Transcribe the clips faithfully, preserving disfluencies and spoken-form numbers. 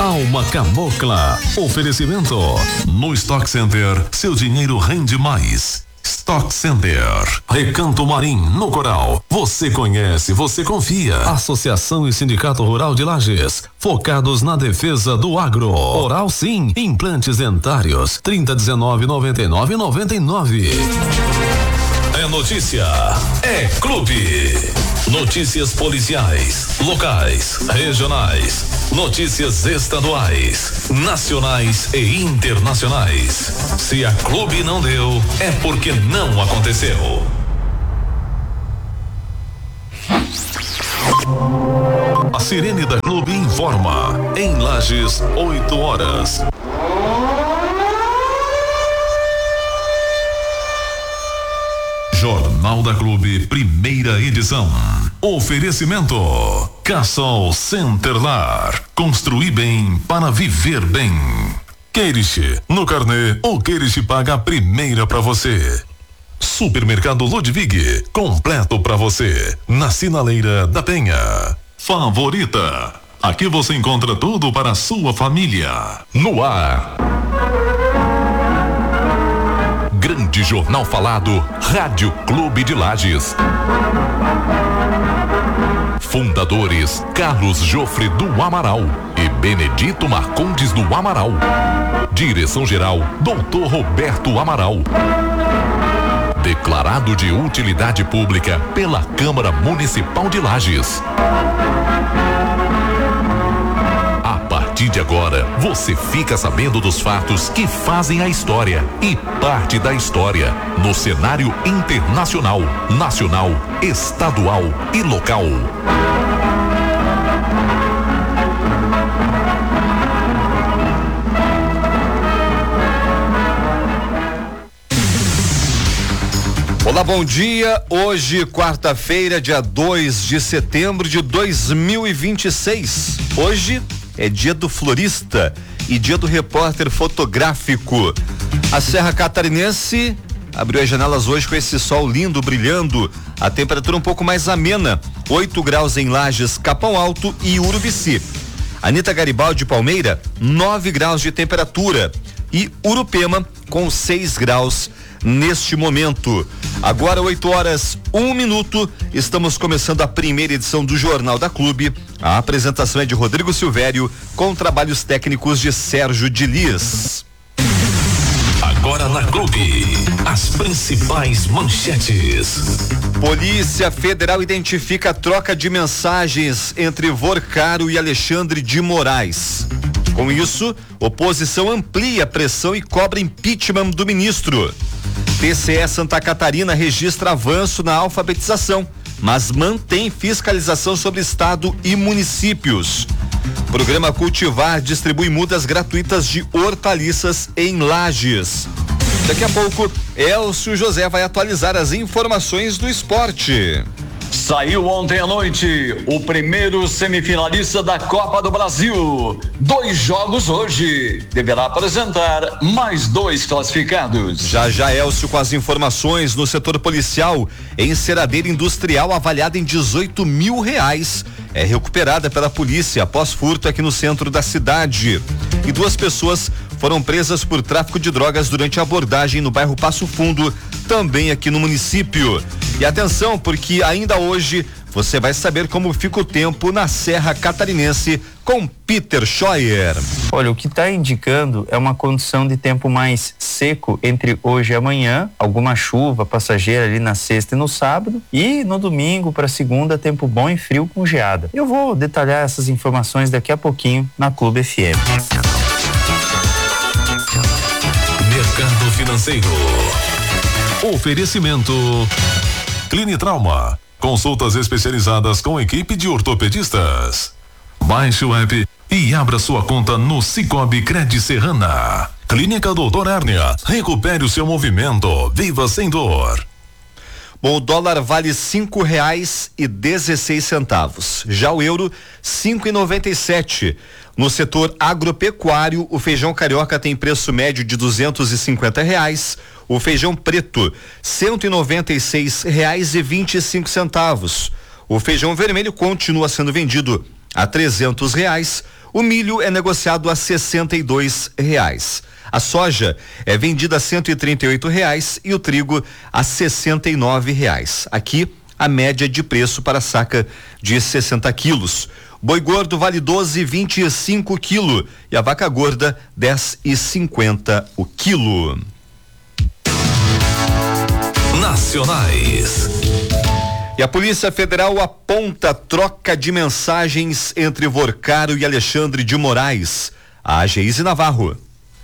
Alma Cabocla. Oferecimento. No Stock Center, seu dinheiro rende mais. Stock Center. Recanto Marim, no Coral. Você conhece, você confia. Associação e Sindicato Rural de Lages. Focados na defesa do agro. Oral Sim. Implantes dentários. trinta, dezenove, noventa e nove, noventa e nove. É notícia. É clube. Notícias policiais, locais, regionais, notícias estaduais, nacionais e internacionais. Se a Clube não deu, é porque não aconteceu. A sirene da Clube informa. Em Lages, oito horas. Jornal da Clube, primeira edição. Oferecimento. Cassol Centerlar. Construir bem para viver bem. Queirish, no carnê, o Queirish paga a primeira pra você. Supermercado Ludwig, completo pra você. Na Sinaleira da Penha. Favorita. Aqui você encontra tudo para a sua família. No ar. Grande Jornal Falado, Rádio Clube de Lages. Fundadores Carlos Jofre do Amaral e Benedito Marcondes do Amaral. Direção-geral doutor Roberto Amaral. Declarado de utilidade pública pela Câmara Municipal de Lages. A partir de agora, você fica sabendo dos fatos que fazem a história e parte da história no cenário internacional, nacional, estadual e local. Olá, bom dia. Hoje, quarta-feira, dia dois de setembro de dois mil e vinte e seis. Hoje é dia do florista e dia do repórter fotográfico. A Serra Catarinense abriu as janelas hoje com esse sol lindo, brilhando. A temperatura um pouco mais amena. oito graus em Lages, Capão Alto e Urubici. Anita Garibaldi, Palmeira, nove graus de temperatura. E Urupema com seis graus neste momento. Agora oito horas, um minuto, estamos começando a primeira edição do Jornal da Clube. A apresentação é de Rodrigo Silvério, com trabalhos técnicos de Sérgio Diniz. Agora na Clube, as principais manchetes. Polícia Federal identifica a troca de mensagens entre Vorcaro e Alexandre de Moraes. Com isso, oposição amplia a pressão e cobra impeachment do ministro. T C E Santa Catarina registra avanço na alfabetização, mas mantém fiscalização sobre estado e municípios. Programa Cultivar distribui mudas gratuitas de hortaliças em Lages. Daqui a pouco, Elcio José vai atualizar as informações do esporte. Saiu ontem à noite o primeiro semifinalista da Copa do Brasil. Dois jogos hoje. Deverá apresentar mais dois classificados. Já já Elcio com as informações no setor policial. Enceradeira industrial avaliada em dezoito mil reais. É recuperada pela polícia após furto aqui no centro da cidade. E duas pessoas foram presas por tráfico de drogas durante a abordagem no bairro Passo Fundo, também aqui no município. E atenção, porque ainda hoje você vai saber como fica o tempo na Serra Catarinense com Peter Scheuer. Olha, o que está indicando é uma condição de tempo mais seco entre hoje e amanhã, alguma chuva passageira ali na sexta e no sábado, e no domingo para segunda, tempo bom e frio com geada. Eu vou detalhar essas informações daqui a pouquinho na Clube F M. Mercado Financeiro. Oferecimento Clinitrauma. Consultas especializadas com equipe de ortopedistas. Baixe o app e abra sua conta no Cicobi Cred Serrana. Clínica Doutor Hérnia. Recupere o seu movimento. Viva sem dor. Bom, o dólar vale cinco reais e dezesseis centavos. Já o euro, cinco e noventa e sete. No setor agropecuário, o feijão carioca tem preço médio de duzentos e cinquenta reais. O feijão preto, cento e noventa e seis reais e vinte e cinco centavos. O feijão vermelho continua sendo vendido a trezentos reais, o milho é negociado a sessenta e dois reais. A soja é vendida a cento e trinta e oito reais e o trigo a sessenta e nove reais. Aqui, a média de preço para a saca de sessenta quilos. Boi gordo vale doze e vinte e cinco quilo e a vaca gorda dez e cinquenta o quilo. Nacionais. E a Polícia Federal aponta troca de mensagens entre Vorcaro e Alexandre de Moraes. A Geise Navarro.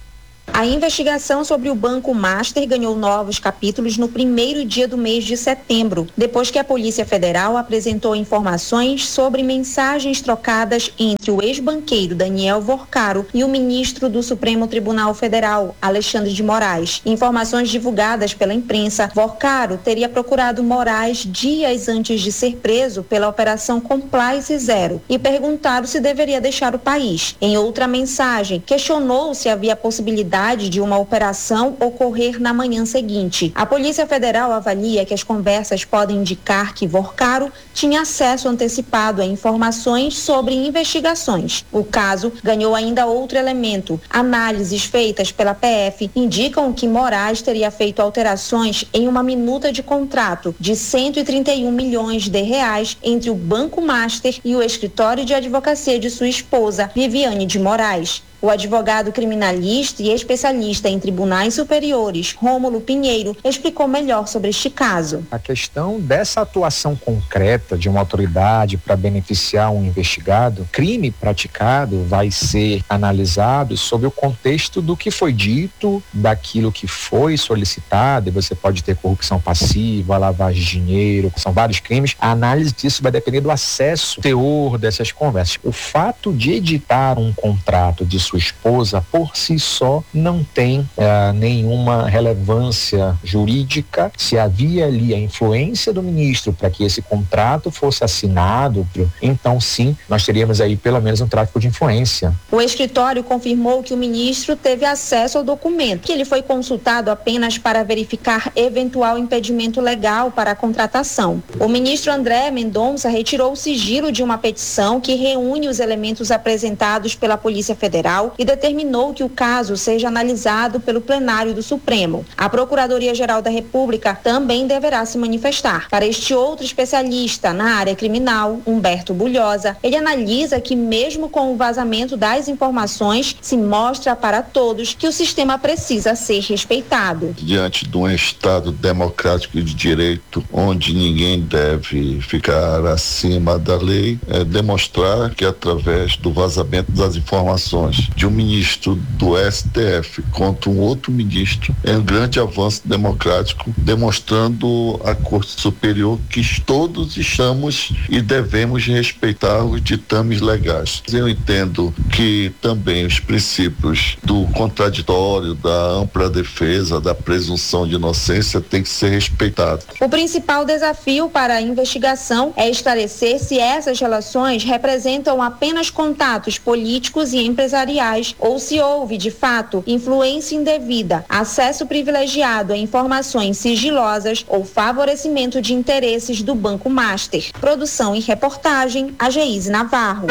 A investigação sobre o Banco Master ganhou novos capítulos no primeiro dia do mês de setembro, depois que a Polícia Federal apresentou informações sobre mensagens trocadas entre o ex-banqueiro Daniel Vorcaro e o ministro do Supremo Tribunal Federal, Alexandre de Moraes. Informações divulgadas pela imprensa, Vorcaro teria procurado Moraes dias antes de ser preso pela Operação Compliance Zero e perguntado se deveria deixar o país. Em outra mensagem, questionou se havia possibilidade de uma operação ocorrer na manhã seguinte. A Polícia Federal avalia que as conversas podem indicar que Vorcaro tinha acesso antecipado a informações sobre investigações. O caso ganhou ainda outro elemento. Análises feitas pela P F indicam que Moraes teria feito alterações em uma minuta de contrato de cento e trinta e um milhões de reais entre o Banco Master e o escritório de advocacia de sua esposa, Viviane de Moraes. O advogado criminalista e especialista em tribunais superiores, Rômulo Pinheiro, explicou melhor sobre este caso. A questão dessa atuação concreta de uma autoridade para beneficiar um investigado, crime praticado vai ser analisado sob o contexto do que foi dito, daquilo que foi solicitado, e você pode ter corrupção passiva, lavagem de dinheiro, são vários crimes. A análise disso vai depender do acesso, teor dessas conversas. O fato de editar um contrato de sua esposa, por si só, não tem uh, nenhuma relevância jurídica. Se havia ali a influência do ministro para que esse contrato fosse assinado, então sim, nós teríamos aí pelo menos um tráfico de influência. O escritório confirmou que o ministro teve acesso ao documento, que ele foi consultado apenas para verificar eventual impedimento legal para a contratação. O ministro André Mendonça retirou o sigilo de uma petição que reúne os elementos apresentados pela Polícia Federal e determinou que o caso seja analisado pelo plenário do Supremo. A Procuradoria-Geral da República também deverá se manifestar. Para este outro especialista na área criminal, Humberto Bulhosa, ele analisa que mesmo com o vazamento das informações, se mostra para todos que o sistema precisa ser respeitado. Diante de um Estado democrático e de direito, onde ninguém deve ficar acima da lei, é demonstrar que através do vazamento das informações de um ministro do S T F contra um outro ministro é um grande avanço democrático, demonstrando à Corte Superior que todos estamos e devemos respeitar os ditames legais. Eu entendo que também os princípios do contraditório, da ampla defesa, da presunção de inocência têm que ser respeitados. O principal desafio para a investigação é esclarecer se essas relações representam apenas contatos políticos e empresariais ou se houve, de fato, influência indevida, acesso privilegiado a informações sigilosas ou favorecimento de interesses do Banco Master. Produção e reportagem, a Geise Navarro.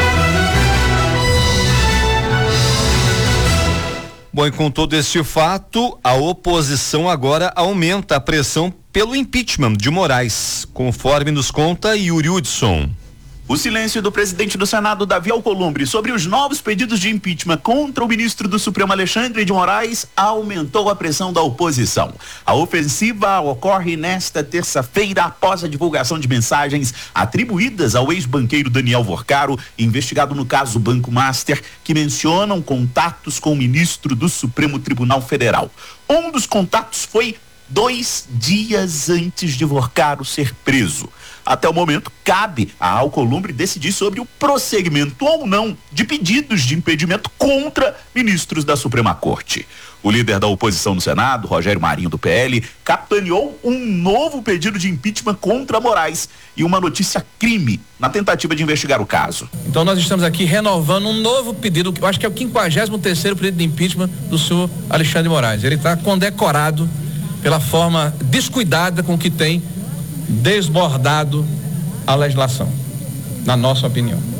Bom, e com todo este fato, a oposição agora aumenta a pressão pelo impeachment de Moraes, conforme nos conta Yuri Hudson. O silêncio do presidente do Senado, Davi Alcolumbre, sobre os novos pedidos de impeachment contra o ministro do Supremo, Alexandre de Moraes, aumentou a pressão da oposição. A ofensiva ocorre nesta terça-feira após a divulgação de mensagens atribuídas ao ex-banqueiro Daniel Vorcaro, investigado no caso Banco Master, que mencionam contatos com o ministro do Supremo Tribunal Federal. Um dos contatos foi dois dias antes de Vorcaro ser preso. Até o momento, cabe a Alcolumbre decidir sobre o prosseguimento ou não de pedidos de impedimento contra ministros da Suprema Corte. O líder da oposição no Senado, Rogério Marinho, do P L, capitaneou um novo pedido de impeachment contra Moraes e uma notícia crime na tentativa de investigar o caso. Então nós estamos aqui renovando um novo pedido, que eu acho que é o quinquagésimo terceiro pedido de impeachment do senhor Alexandre de Moraes. Ele está condecorado pela forma descuidada com que tem desbordado a legislação, na nossa opinião.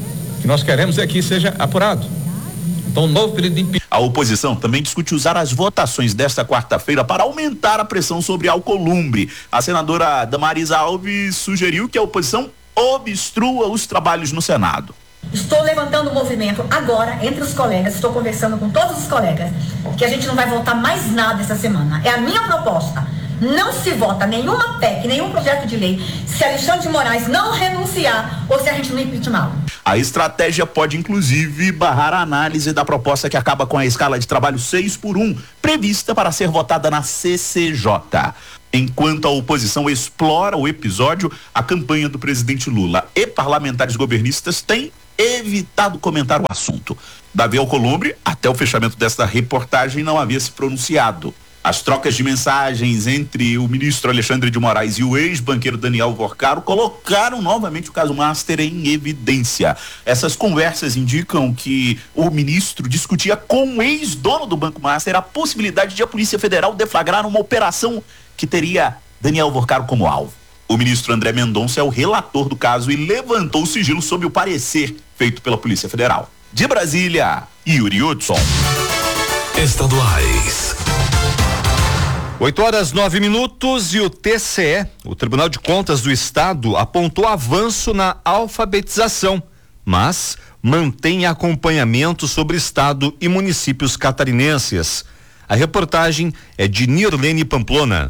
O que nós queremos é que isso seja apurado. Então, um novo pedido de impeachment. A oposição também discute usar as votações desta quarta-feira para aumentar a pressão sobre Alcolumbre. A senadora Damaris Alves sugeriu que a oposição obstrua os trabalhos no Senado. Estou levantando um movimento agora entre os colegas, estou conversando com todos os colegas, que a gente não vai votar mais nada essa semana. É a minha proposta. Não se vota nenhuma P E C, nenhum projeto de lei, se Alexandre de Moraes não renunciar ou se a gente não impeachmentá-lo. A estratégia pode, inclusive, barrar a análise da proposta que acaba com a escala de trabalho seis por um, prevista para ser votada na C C J. Enquanto a oposição explora o episódio, a campanha do presidente Lula e parlamentares governistas têm evitado comentar o assunto. Davi Alcolumbre, até o fechamento desta reportagem, não havia se pronunciado. As trocas de mensagens entre o ministro Alexandre de Moraes e o ex-banqueiro Daniel Vorcaro colocaram novamente o caso Master em evidência. Essas conversas indicam que o ministro discutia com o ex-dono do Banco Master a possibilidade de a Polícia Federal deflagrar uma operação que teria Daniel Vorcaro como alvo. O ministro André Mendonça é o relator do caso e levantou o sigilo sob o parecer feito pela Polícia Federal. De Brasília, Yuri Hudson. Estaduais. oito horas nove minutos e o T C E, o Tribunal de Contas do Estado, apontou avanço na alfabetização, mas mantém acompanhamento sobre Estado e municípios catarinenses. A reportagem é de Nirlene Pamplona.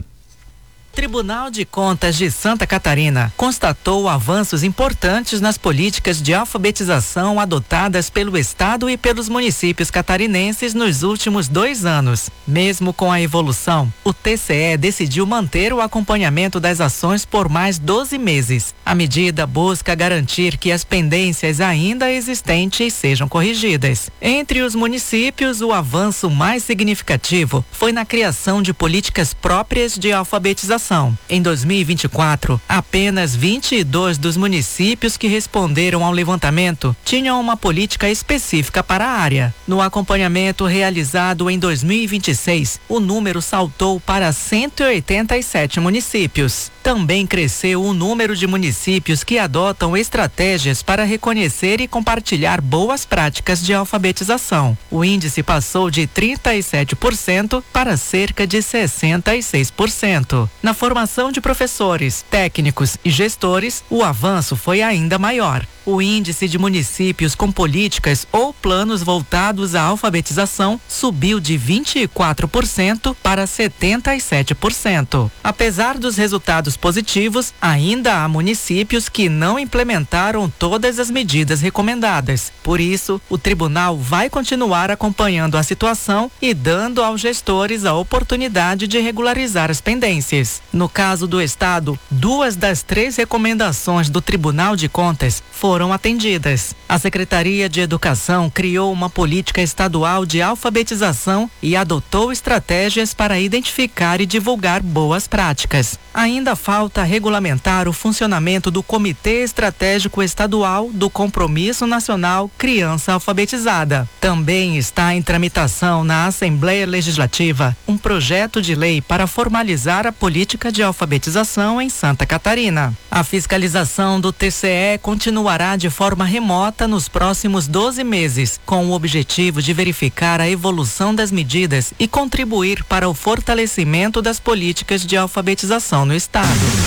Tribunal de Contas de Santa Catarina constatou avanços importantes nas políticas de alfabetização adotadas pelo Estado e pelos municípios catarinenses nos últimos dois anos. Mesmo com a evolução, o T C E decidiu manter o acompanhamento das ações por mais doze meses. A medida busca garantir que as pendências ainda existentes sejam corrigidas. Entre os municípios, o avanço mais significativo foi na criação de políticas próprias de alfabetização. Em dois mil e vinte e quatro, apenas vinte e dois dos municípios que responderam ao levantamento tinham uma política específica para a área. No acompanhamento realizado em dois mil e vinte e seis, o número saltou para cento e oitenta e sete municípios. Também cresceu o número de municípios que adotam estratégias para reconhecer e compartilhar boas práticas de alfabetização. O índice passou de trinta e sete por cento para cerca de sessenta e seis por cento. Na formação de professores, técnicos e gestores, o avanço foi ainda maior. O índice de municípios com políticas ou planos voltados à alfabetização subiu de vinte e quatro por cento para setenta e sete por cento. Apesar dos resultados positivos, ainda há municípios que não implementaram todas as medidas recomendadas. Por isso, o tribunal vai continuar acompanhando a situação e dando aos gestores a oportunidade de regularizar as pendências. No caso do Estado, duas das três recomendações do Tribunal de Contas foram foram atendidas. A Secretaria de Educação criou uma política estadual de alfabetização e adotou estratégias para identificar e divulgar boas práticas. Ainda falta regulamentar o funcionamento do Comitê Estratégico Estadual do Compromisso Nacional Criança Alfabetizada. Também está em tramitação na Assembleia Legislativa um projeto de lei para formalizar a política de alfabetização em Santa Catarina. A fiscalização do T C E continuará de forma remota nos próximos doze meses, com o objetivo de verificar a evolução das medidas e contribuir para o fortalecimento das políticas de alfabetização no Estado.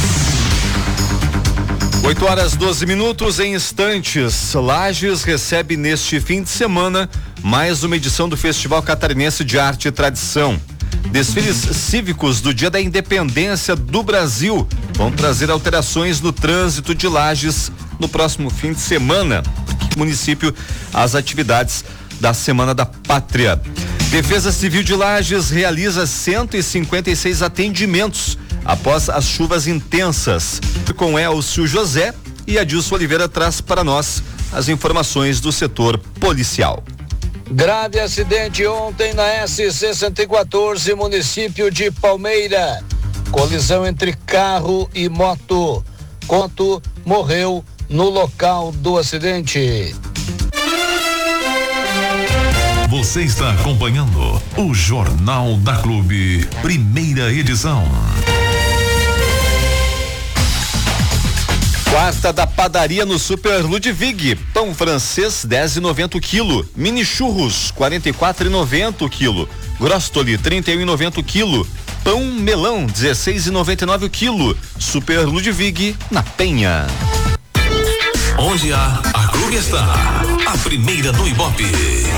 oito horas doze minutos, em instantes. Lages recebe neste fim de semana mais uma edição do Festival Catarinense de Arte e Tradição. Desfiles cívicos do Dia da Independência do Brasil vão trazer alterações no trânsito de Lages no próximo fim de semana. Município, as atividades da Semana da Pátria. Defesa Civil de Lages realiza cento e cinquenta e seis atendimentos após as chuvas intensas. Com Elcio José e Adilson Oliveira traz para nós as informações do setor policial. Grave acidente ontem na S C cento e quatorze, município de Palmeira. Colisão entre carro e moto. Conto morreu no local do acidente. Você está acompanhando o Jornal da Clube, primeira edição. Quarta da padaria no Super Ludwig. Pão francês dez e noventa o quilo. Mini churros quarenta e quatro e noventa o quilo. Grostoli trinta e um e noventa o quilo. Pão melão dezesseis e noventa e nove o quilo. Super Ludwig na Penha. Onde há, a Clube está. A primeira do Ibope.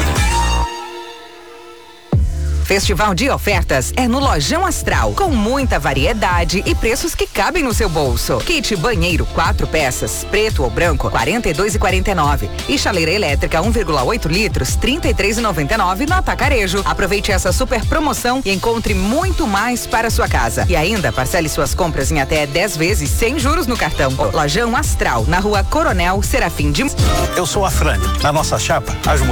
Festival de ofertas é no Lojão Astral, com muita variedade e preços que cabem no seu bolso. Kit banheiro quatro peças, preto ou branco, quarenta e dois e quarenta e nove. E chaleira elétrica um vírgula oito litros, trinta e três e noventa e nove no Atacarejo. Aproveite essa super promoção e encontre muito mais para sua casa. E ainda parcele suas compras em até dez vezes sem juros no cartão. Lojão Astral, na Rua Coronel Serafim de. Eu sou a Frane. Na nossa chapa, as